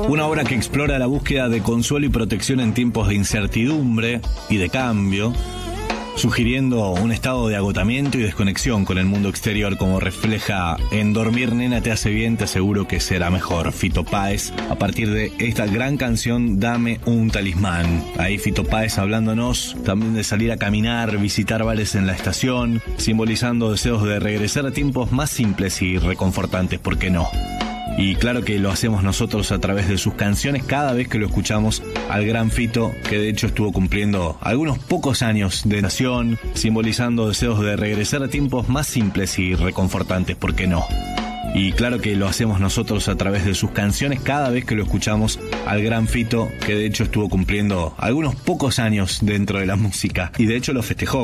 Una obra que explora la búsqueda de consuelo y protección en tiempos de incertidumbre y de cambio, sugiriendo un estado de agotamiento y desconexión con el mundo exterior, como refleja en Dormir, nena, te hace bien, te aseguro que será mejor. Fito Páez, a partir de esta gran canción, Dame un talismán. Ahí Fito Páez hablándonos también de salir a caminar, visitar bares en la estación, simbolizando deseos de regresar a tiempos más simples y reconfortantes, ¿por qué no? Y claro que lo hacemos nosotros a través de sus canciones cada vez que lo escuchamos al gran Fito, que de hecho estuvo cumpliendo algunos pocos años de nación, simbolizando deseos de regresar a tiempos más simples y reconfortantes, ¿por qué no? Y claro que lo hacemos nosotros a través de sus canciones cada vez que lo escuchamos al gran Fito, que de hecho estuvo cumpliendo algunos pocos años dentro de la música y de hecho lo festejó